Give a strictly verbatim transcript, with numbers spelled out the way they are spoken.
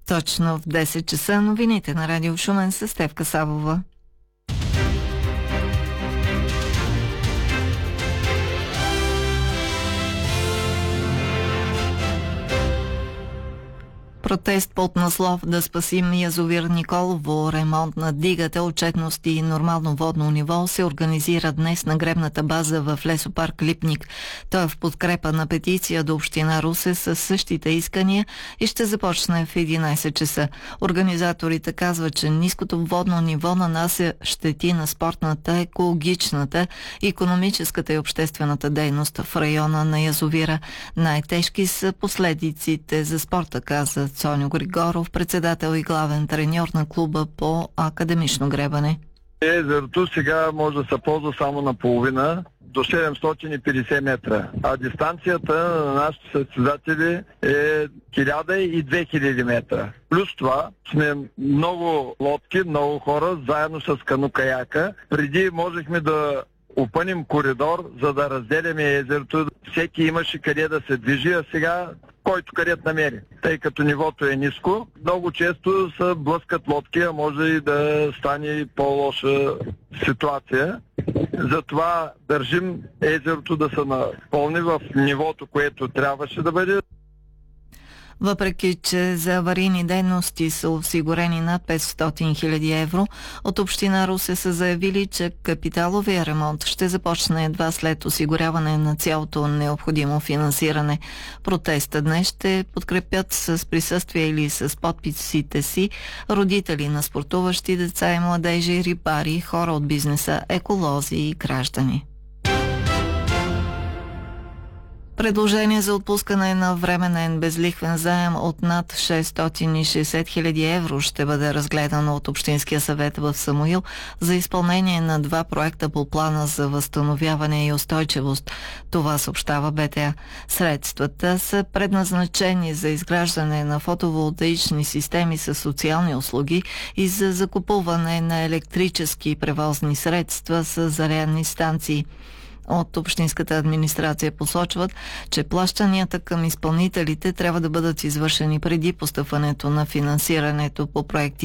Точно в десет часа новините на Радио Шумен с Стефка Савова. Протест под наслов "Да спасим язовир Николово", ремонт на дигата, отчетност и нормално водно ниво се организира днес на гребната база в лесопарк Липник. Той е в подкрепа на петиция до община Русе с същите искания и ще започне в единайсет часа. Организаторите казват, че ниското водно ниво нанася щети на спортната, екологичната, икономическата и обществената дейност в района на язовира. Най-тежки са последиците за спорта, каза Цоню Григоров, председател и главен треньор на клуба по академично гребане. Езерото сега може да се ползва само наполовина, до седемстотин и петдесет метра, а дистанцията на нашите състезатели е хиляда и две хиляди метра. Плюс това сме много лодки, много хора, заедно с кану-каяка. Преди можехме да опънем коридор, за да разделяме езерото. Всеки имаше къде да се движи, а сега който където намери. Тъй като нивото е ниско, много често се блъскат лодки, а може и да стане по-лоша ситуация. Затова държим езерото да се напълни в нивото, което трябваше да бъде. Въпреки че за аварийни дейности са осигурени над петстотин хиляди евро, от община Русе са заявили, че капиталовия ремонт ще започне едва след осигуряване на цялото необходимо финансиране. Протеста днес ще подкрепят с присъствие или с подписите си родители на спортуващи деца и младежи, рибари, хора от бизнеса, еколози и граждани. Предложение за отпускане на временен безлихвен заем от над шестстотин и шейсет хиляди евро ще бъде разгледано от Общинския съвет в Самуил за изпълнение на два проекта по плана за възстановяване и устойчивост. Това съобщава БТА. Средствата са предназначени за изграждане на фотоволтаични системи с социални услуги и за закупуване на електрически превозни средства с зарядни станции. От общинската администрация посочват, че плащанията към изпълнителите трябва да бъдат извършени преди постъпването на финансирането по проекти